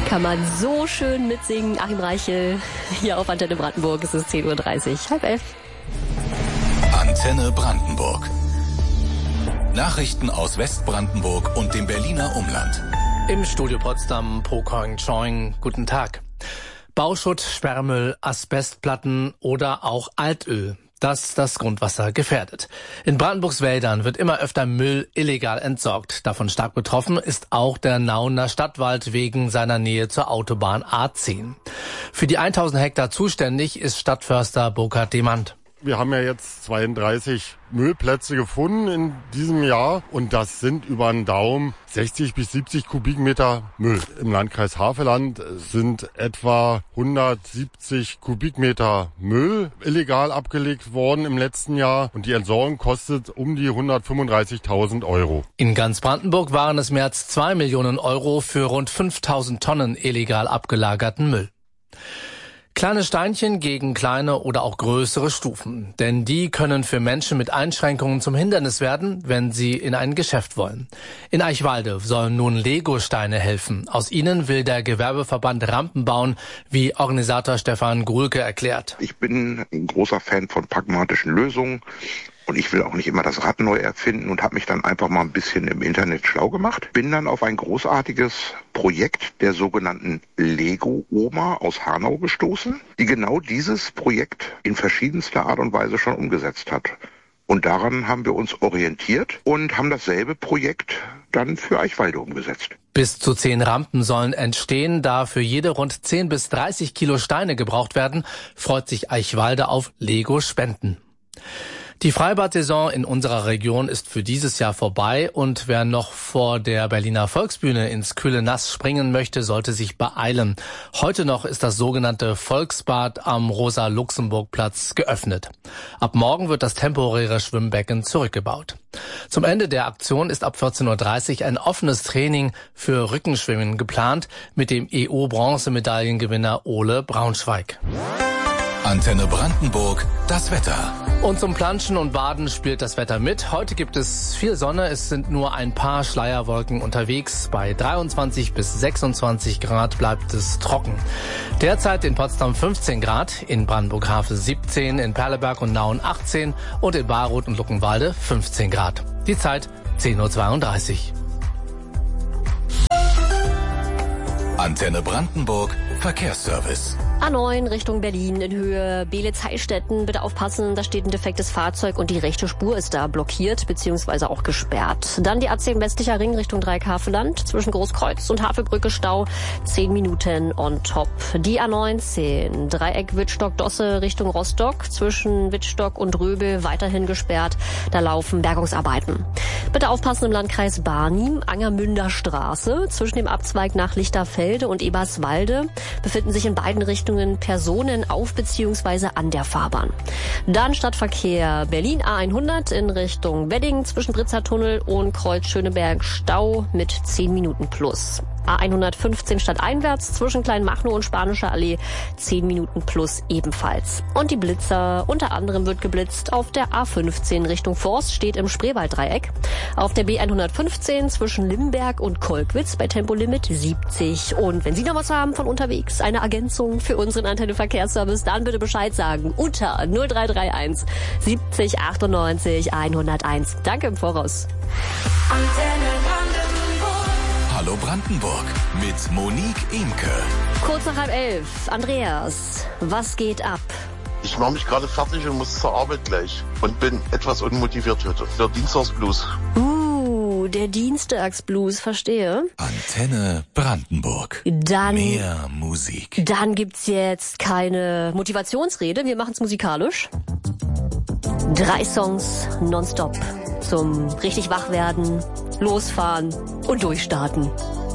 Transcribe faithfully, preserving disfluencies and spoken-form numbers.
Kann man so schön mitsingen. Achim Reichel hier auf Antenne Brandenburg. Es ist zehn Uhr dreißig, halb elf. Antenne Brandenburg. Nachrichten aus Westbrandenburg und dem Berliner Umland. Im Studio Potsdam, Po Koing Choing, guten Tag. Bauschutt, Sperrmüll, Asbestplatten oder auch Altöl, das das Grundwasser gefährdet. In Brandenburgs Wäldern wird immer öfter Müll illegal entsorgt. Davon stark betroffen ist auch der Nauener Stadtwald wegen seiner Nähe zur Autobahn A zehn. Für die tausend Hektar zuständig ist Stadtförster Burkhard Demand. Wir haben ja jetzt zweiunddreißig Müllplätze gefunden in diesem Jahr und das sind über den Daumen sechzig bis siebzig Kubikmeter Müll. Im Landkreis Havelland sind etwa hundertsiebzig Kubikmeter Müll illegal abgelegt worden im letzten Jahr und die Entsorgung kostet um die hundertfünfunddreißigtausend Euro. In ganz Brandenburg waren es mehr als zwei Millionen Euro für rund fünftausend Tonnen illegal abgelagerten Müll. Kleine Steinchen gegen kleine oder auch größere Stufen. Denn die können für Menschen mit Einschränkungen zum Hindernis werden, wenn sie in ein Geschäft wollen. In Eichwalde sollen nun Lego-Steine helfen. Aus ihnen will der Gewerbeverband Rampen bauen, wie Organisator Stefan Grulke erklärt. Ich bin ein großer Fan von pragmatischen Lösungen. Und ich will auch nicht immer das Rad neu erfinden und habe mich dann einfach mal ein bisschen im Internet schlau gemacht. Bin dann auf ein großartiges Projekt der sogenannten Lego-Oma aus Hanau gestoßen, die genau dieses Projekt in verschiedenster Art und Weise schon umgesetzt hat. Und daran haben wir uns orientiert und haben dasselbe Projekt dann für Eichwalde umgesetzt. Bis zu zehn Rampen sollen entstehen, da für jede rund zehn bis dreißig Kilo Steine gebraucht werden, freut sich Eichwalde auf Lego-Spenden. Die Freibad-Saison in unserer Region ist für dieses Jahr vorbei und wer noch vor der Berliner Volksbühne ins kühle Nass springen möchte, sollte sich beeilen. Heute noch ist das sogenannte Volksbad am Rosa-Luxemburg-Platz geöffnet. Ab morgen wird das temporäre Schwimmbecken zurückgebaut. Zum Ende der Aktion ist ab vierzehn Uhr dreißig ein offenes Training für Rückenschwimmen geplant mit dem E U-Bronzemedaillengewinner Ole Braunschweig. Antenne Brandenburg, das Wetter. Und zum Planschen und Baden spielt das Wetter mit. Heute gibt es viel Sonne, es sind nur ein paar Schleierwolken unterwegs. Bei dreiundzwanzig bis sechsundzwanzig Grad bleibt es trocken. Derzeit in Potsdam fünfzehn Grad, in Brandenburg-Havel siebzehn, in Perleberg und Nauen achtzehn und in Bayreuth und Luckenwalde fünfzehn Grad. Die Zeit zehn Uhr zweiunddreißig. Antenne Brandenburg, Verkehrsservice. A neun Richtung Berlin in Höhe Beelitz-Heilstätten. Bitte aufpassen, da steht ein defektes Fahrzeug und die rechte Spur ist da blockiert bzw. auch gesperrt. Dann die A zehn westlicher Ring Richtung Dreieck-Havelland. Zwischen Großkreuz und Havelbrücke Stau. zehn Minuten on top. Die A neunzehn Dreieck Wittstock-Dosse Richtung Rostock. Zwischen Wittstock und Röbel weiterhin gesperrt. Da laufen Bergungsarbeiten. Bitte aufpassen im Landkreis Barnim. Angermünder Straße. Zwischen dem Abzweig nach Lichterfelde und Eberswalde befinden sich in beiden Richtungen Personen auf bzw. an der Fahrbahn. Dann Stadtverkehr Berlin A hundert in Richtung Wedding zwischen Britzertunnel und Kreuz Schöneberg Stau mit zehn Minuten plus. A hundertfünfzehn stadteinwärts zwischen Kleinmachnow und Spanischer Allee zehn Minuten plus ebenfalls. Und die Blitzer, unter anderem wird geblitzt auf der A fünfzehn Richtung Forst, steht im Spreewalddreieck. Auf der B hundertfünfzehn zwischen Limberg und Kolkwitz bei Tempolimit siebzig. Und wenn Sie noch was haben von unterwegs, eine Ergänzung für unseren Antenne-Verkehrsservice, dann bitte Bescheid sagen unter null drei drei eins siebzig achtundneunzig hunderteins. Danke im Voraus. Antenne Brandenburg. Hallo Brandenburg mit Monique Imke. Kurz nach halb elf. Andreas, was geht ab? Ich mache mich gerade fertig und muss zur Arbeit gleich und bin etwas unmotiviert heute. Der Dienstagsblues. Uh, der Dienstagsblues, verstehe. Antenne Brandenburg. Dann, mehr Musik. Dann gibt's jetzt keine Motivationsrede, wir machen's musikalisch. Drei Songs nonstop zum richtig wach werden, losfahren und durchstarten.